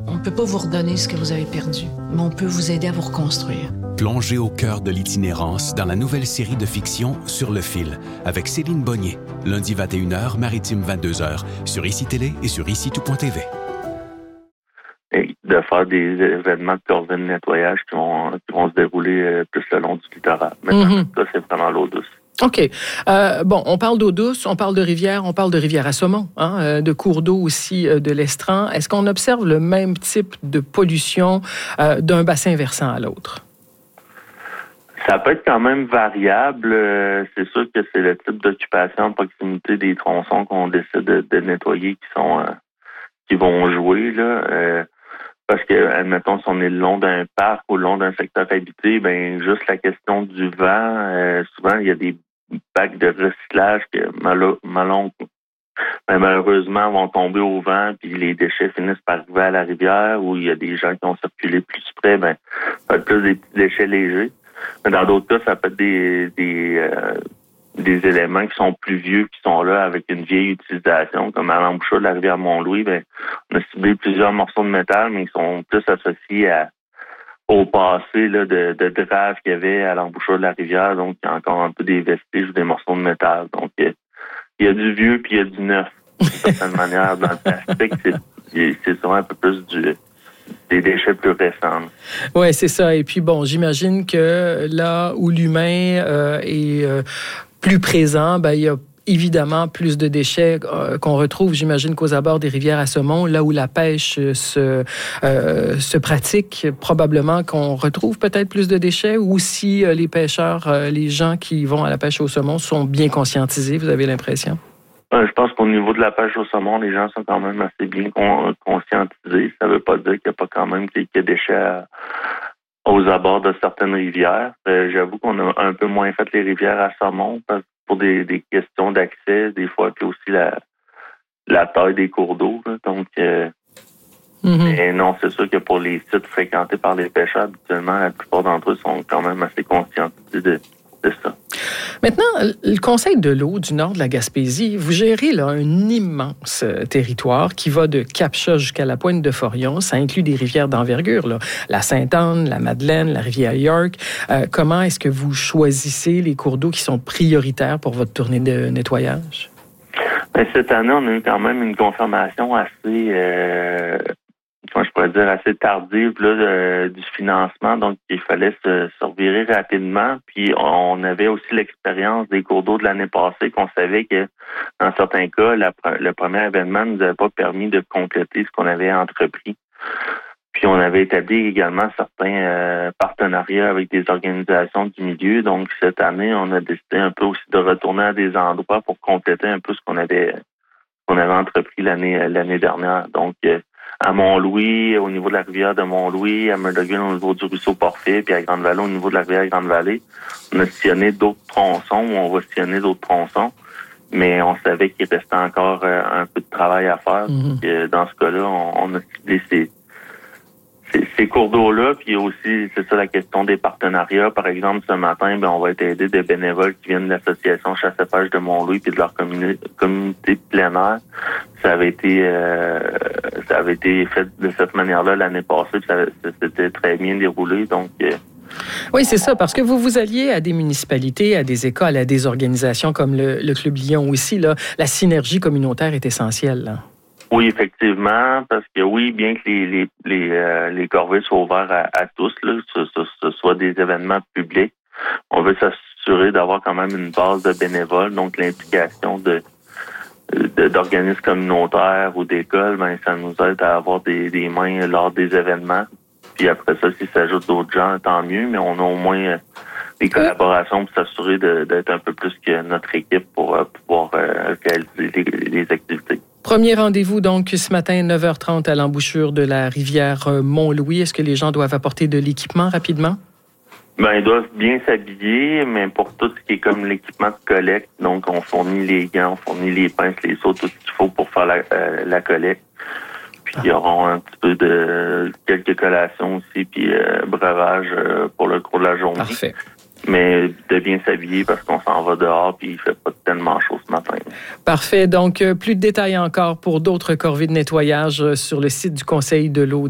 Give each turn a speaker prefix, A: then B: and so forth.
A: On ne peut pas vous redonner ce que vous avez perdu, mais on peut vous aider à vous reconstruire.
B: Plongez au cœur de l'itinérance dans la nouvelle série de fiction Sur le fil avec Céline Bonnier. Lundi 21h, Maritime 22h, sur ICI Télé et sur ICI-tout.tv.
C: Et de faire des événements de corvée de nettoyage qui vont se dérouler plus le long du littoral. Mais ça, c'est vraiment l'eau douce.
D: OK. On parle d'eau douce, on parle de rivière à saumon, de cours d'eau aussi de l'estran. Est-ce qu'on observe le même type de pollution d'un bassin versant à l'autre?
C: Ça peut être quand même variable. C'est sûr que c'est le type d'occupation à proximité des tronçons qu'on décide de nettoyer qui vont jouer, là. Parce que, admettons, si on est le long d'un parc ou le long d'un secteur habité, ben juste la question du vent, souvent, il y a des bacs de recyclage que malheureusement vont tomber au vent, puis les déchets finissent par arriver à la rivière, où il y a des gens qui ont circulé plus près, ça va être plus des petits déchets légers. Mais dans d'autres cas, ça peut être des éléments qui sont plus vieux, qui sont là avec une vieille utilisation, comme à l'embouchure de la rivière Mont-Louis, on a ciblé plusieurs morceaux de métal, mais qui sont plus associés au passé là, de drave qu'il y avait à l'embouchure de la rivière, donc il y a encore un peu des vestiges ou des morceaux de métal. Donc il y a du vieux puis il y a du neuf. D'une certaine manière, dans le plastique, c'est souvent un peu plus des déchets plus récents.
D: Oui, c'est ça. Et puis j'imagine que là où l'humain est plus présent, il y a évidemment plus de déchets qu'on retrouve, j'imagine, qu'aux abords des rivières à saumon, là où la pêche se pratique, probablement qu'on retrouve peut-être plus de déchets, ou si les pêcheurs, les gens qui vont à la pêche au saumon sont bien conscientisés, vous avez l'impression?
C: Je pense qu'au niveau de la pêche au saumon, les gens sont quand même assez bien conscientisés. Ça ne veut pas dire qu'il n'y a pas quand même quelques déchets aux abords de certaines rivières. J'avoue qu'on a un peu moins fait les rivières à saumon pour des questions d'accès, des fois, puis aussi la taille des cours d'eau. Là. Donc, mais non, c'est sûr que pour les sites fréquentés par les pêcheurs, habituellement, la plupart d'entre eux sont quand même assez conscientisés de ça.
D: Maintenant, le Conseil de l'eau du nord de la Gaspésie, vous gérez là, un immense territoire qui va de Cap-Chat jusqu'à la pointe de Forion. Ça inclut des rivières d'envergure, là, la Sainte-Anne, la Madeleine, la rivière York. Comment est-ce que vous choisissez les cours d'eau qui sont prioritaires pour votre tournée de nettoyage?
C: Cette année, on a eu quand même une confirmation assez tardive là, du financement. Donc, il fallait se revirer rapidement. Puis, on avait aussi l'expérience des cours d'eau de l'année passée, qu'on savait que, dans certains cas, le premier événement ne nous avait pas permis de compléter ce qu'on avait entrepris. Puis, on avait établi également certains partenariats avec des organisations du milieu. Donc, cette année, on a décidé un peu aussi de retourner à des endroits pour compléter un peu ce qu'on avait entrepris l'année dernière. Donc, à Mont-Louis, au niveau de la rivière de Mont-Louis, à Murdochville, au niveau du ruisseau Porphée, puis à Grande-Vallée, au niveau de la rivière Grande-Vallée, on a sillonné d'autres tronçons, ou on va sillonner d'autres tronçons, mais on savait qu'il restait encore un peu de travail à faire. Donc, dans ce cas-là, on a ciblé ces cours d'eau-là, puis aussi, c'est ça la question des partenariats. Par exemple, ce matin, on va être aidé de bénévoles qui viennent de l'association Chasse-pêche de Mont-Louis puis de leur communauté plein air. Ça avait été fait de cette manière-là l'année passée, puis ça s'était très bien déroulé. Donc,
D: oui, c'est ça, parce que vous vous alliez à des municipalités, à des écoles, à des organisations comme le Club Lyon aussi. Là, la synergie communautaire est essentielle, là.
C: Oui, effectivement, parce que oui, bien que les corvées soient ouvertes à tous, là, ce soit des événements publics, on veut s'assurer d'avoir quand même une base de bénévoles, donc l'implication d'organismes communautaires ou d'écoles, ça nous aide à avoir des mains lors des événements. Puis après ça, s'il s'ajoute d'autres gens, tant mieux, mais on a au moins des collaborations pour s'assurer d'être un peu plus que notre équipe pour pouvoir réaliser les activités.
D: Premier rendez-vous, donc, ce matin, 9h30 à l'embouchure de la rivière Mont-Louis. Est-ce que les gens doivent apporter de l'équipement rapidement?
C: Ils doivent bien s'habiller, mais pour tout ce qui est comme l'équipement de collecte, donc on fournit les gants, on fournit les pinces, les seaux, tout ce qu'il faut pour faire la collecte. Puis il y aura un petit peu de quelques collations aussi, puis breuvage pour le cours de la journée.
D: Parfait.
C: Mais de bien s'habiller parce qu'on s'en va dehors puis il fait pas tellement chaud ce matin.
D: Parfait. Donc, plus de détails encore pour d'autres corvées de nettoyage sur le site du Conseil de l'eau